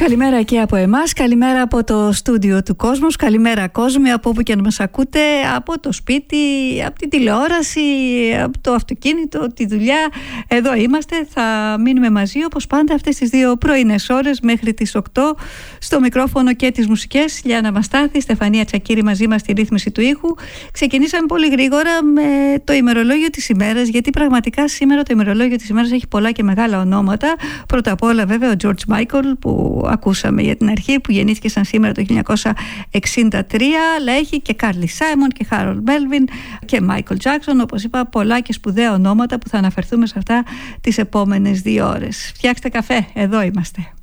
Καλημέρα και από εμάς, καλημέρα από το στούντιο του Κόσμος, καλημέρα κόσμοι από όπου και να μας ακούτε, από το σπίτι, από την τηλεόραση, από το αυτοκίνητο, τη δουλειά. Εδώ είμαστε, θα μείνουμε μαζί όπως πάντα αυτές τις δύο πρωινές ώρες μέχρι τις 8 στο μικρόφωνο και τις μουσικές. Λιάννα Μαστάθη, Στεφανία Τσακίρη μαζί μας στη ρύθμιση του ήχου. Ξεκινήσαμε πολύ γρήγορα με το ημερολόγιο της ημέρας, γιατί πραγματικά σήμερα το ημερολόγιο της ημέρας έχει πολλά και μεγάλα ονόματα. Πρώτα απ' όλα βέβαια ο George Michael που ακούσαμε για την αρχή, που γεννήθηκε σαν σήμερα το 1963, αλλά έχει και Carly Simon και Harold Melvin και Michael Jackson, όπως είπα, πολλά και σπουδαία ονόματα που θα αναφερθούμε σε αυτά τις επόμενες 2 ώρες. Φτιάξτε καφέ, εδώ είμαστε.